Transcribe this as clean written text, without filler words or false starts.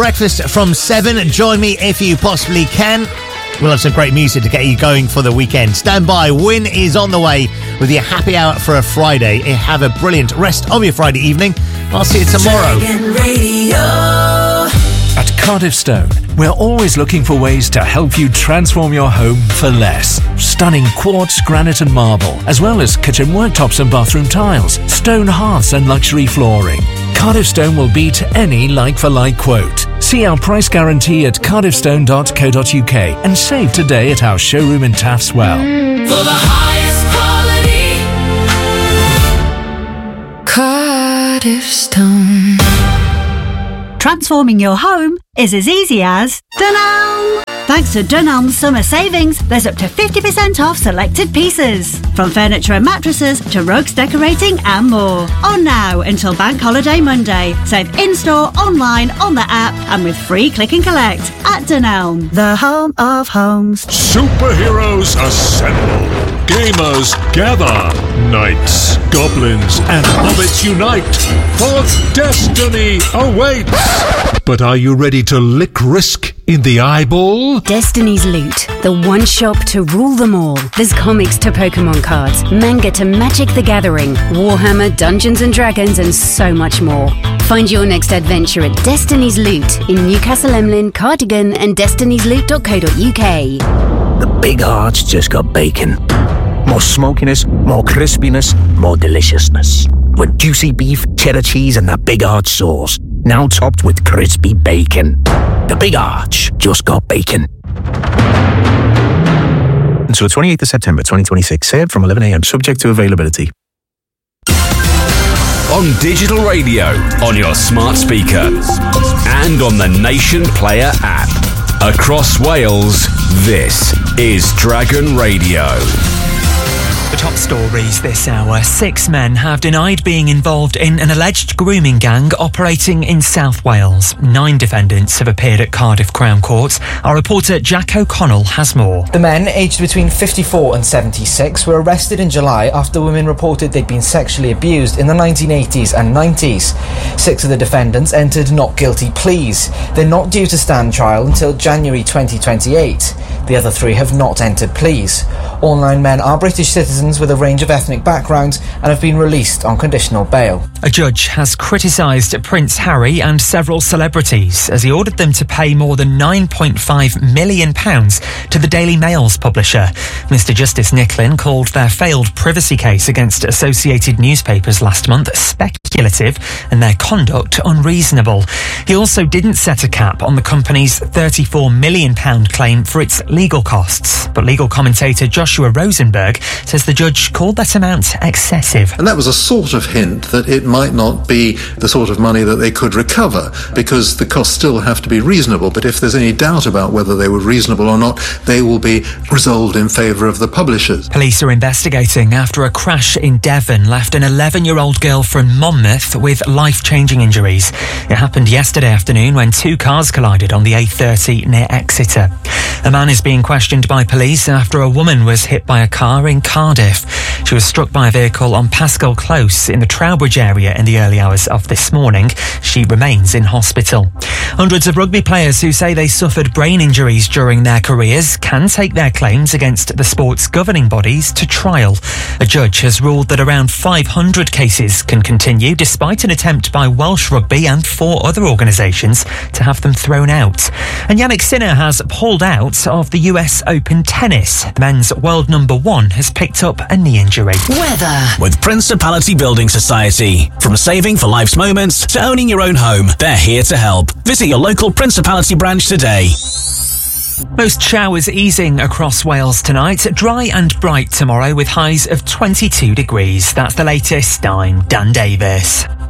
Breakfast from 7. Join me if you possibly can. We'll have some great music to get you going for the weekend. Stand by. Win is on the way with your happy hour for a Friday. Have a brilliant rest of your Friday evening. I'll see you tomorrow. At Cardiff Stone, we're always looking for ways to help you transform your home for less. Stunning quartz, granite and marble, as well as kitchen worktops and bathroom tiles, stone hearths and luxury flooring. Cardiff Stone will beat any like-for-like quote. See our price guarantee at cardiffstone.co.uk and save today at our showroom in Taffs Well. For the highest quality, Cardiff Stone. Transforming your home is as easy as Dunelm. Thanks to Dunelm's summer savings, there's up to 50% off selected pieces. From furniture and mattresses to rugs, decorating and more. On now until Bank Holiday Monday. Save in-store, online, on the app and with free click and collect at Dunelm, the home of homes. Superheroes assemble. Gamers gather. Knights, goblins and hobbits unite. For destiny awaits. But are you ready to lick risk in the eyeball? Destiny's Loot, the one shop to rule them all. There's comics to Pokemon cards, manga to Magic the Gathering, Warhammer, Dungeons and Dragons and so much more. Find your next adventure at Destiny's Loot in Newcastle Emlyn, Cardigan and destiny'sloot.co.uk. The Big Arch just got bacon. More smokiness, more crispiness, more deliciousness. With juicy beef, cheddar cheese and that Big Arch sauce. Now topped with crispy bacon. The Big Arch just got bacon. Until 28th of September 2026. Served from 11 a.m. Subject to availability. On digital radio, on your smart speaker, and on the Nation Player app. Across Wales, this is Dragon Radio. The top stories this hour. 6 men have denied being involved in an alleged grooming gang operating in South Wales. 9 defendants have appeared at Cardiff Crown Court. Our reporter Jack O'Connell has more. The men, aged between 54 and 76, were arrested in July after women reported they'd been sexually abused in the 1980s and 90s. 6 of the defendants entered not guilty pleas. They're not due to stand trial until January 2028. The other 3 have not entered pleas. All 9 men are British citizens with a range of ethnic backgrounds and have been released on conditional bail. A judge has criticised Prince Harry and several celebrities as he ordered them to pay more than £9.5 million to the Daily Mail's publisher. Mr Justice Nicklin called their failed privacy case against associated newspapers last month speculative and their conduct unreasonable. He also didn't set a cap on the company's £34 million claim for its legal costs, but legal commentator Joshua Rosenberg says the judge called that amount excessive. And that was a sort of hint that it might not be the sort of money that they could recover, because the costs still have to be reasonable. But if there's any doubt about whether they were reasonable or not, they will be resolved in favour of the publishers. Police are investigating after a crash in Devon left an 11-year-old girl from Monmouth with life-changing injuries. It happened yesterday afternoon when 2 cars collided on the A30 near Exeter. A man is being questioned by police after a woman was hit by a car in Cardiff. She was struck by a vehicle on Pascal Close in the Trowbridge area in the early hours of this morning. She remains in hospital. Hundreds of rugby players who say they suffered brain injuries during their careers can take their claims against the sport's governing bodies to trial. A judge has ruled that around 500 cases can continue despite an attempt by Welsh Rugby and 4 other organisations to have them thrown out. And Yannick Sinner has pulled out of the US Open tennis. The men's world number 1 has picked up a knee injury. Weather with Principality Building Society. From saving for life's moments to owning your own home, they're here to help. Visit your local Principality branch today. Most showers easing across Wales tonight. Dry and bright tomorrow with highs of 22 degrees. That's the latest. I'm Dan Davis.